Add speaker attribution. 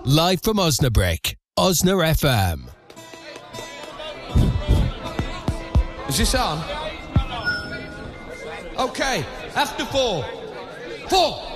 Speaker 1: Live from Osnabrück, Osna FM.
Speaker 2: Is this on? Okay, after 4. 4.